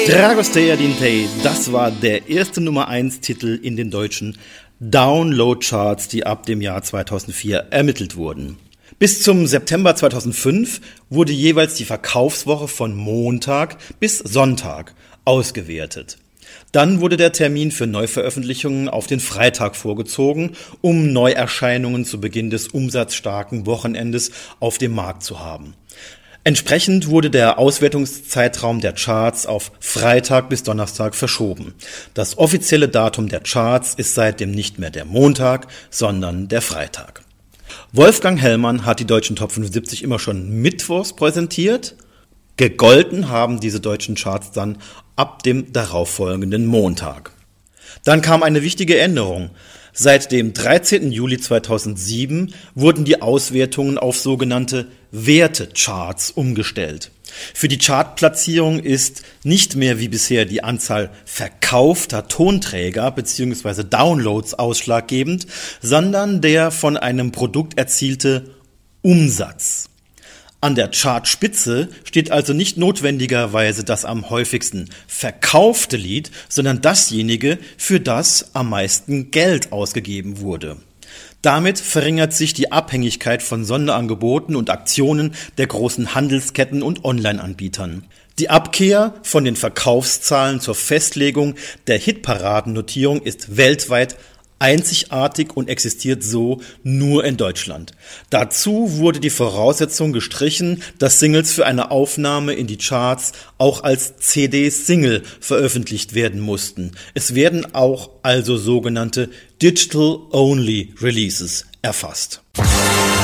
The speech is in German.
Dragostea Dintei, das war der erste Nummer 1 Titel in den deutschen Download-Charts, die ab dem Jahr 2004 ermittelt wurden. Bis zum September 2005 wurde jeweils die Verkaufswoche von Montag bis Sonntag ausgewertet. Dann wurde der Termin für Neuveröffentlichungen auf den Freitag vorgezogen, um Neuerscheinungen zu Beginn des umsatzstarken Wochenendes auf dem Markt zu haben. Entsprechend wurde der Auswertungszeitraum der Charts auf Freitag bis Donnerstag verschoben. Das offizielle Datum der Charts ist seitdem nicht mehr der Montag, sondern der Freitag. Wolfgang Hellmann hat die deutschen Top 75 immer schon mittwochs präsentiert. Gegolten haben diese deutschen Charts dann ab dem darauffolgenden Montag. Dann kam eine wichtige Änderung. Seit dem 13. Juli 2007 wurden die Auswertungen auf sogenannte Wertecharts umgestellt. Für die Chartplatzierung ist nicht mehr wie bisher die Anzahl verkaufter Tonträger bzw. Downloads ausschlaggebend, sondern der von einem Produkt erzielte Umsatz. An der Chartspitze steht also nicht notwendigerweise das am häufigsten verkaufte Lied, sondern dasjenige, für das am meisten Geld ausgegeben wurde. Damit verringert sich die Abhängigkeit von Sonderangeboten und Aktionen der großen Handelsketten und Online-Anbietern. Die Abkehr von den Verkaufszahlen zur Festlegung der Hitparadennotierung ist weltweit einzigartig und existiert so nur in Deutschland. Dazu wurde die Voraussetzung gestrichen, dass Singles für eine Aufnahme in die Charts auch als CD-Single veröffentlicht werden mussten. Es werden auch also sogenannte Digital-Only Releases erfasst.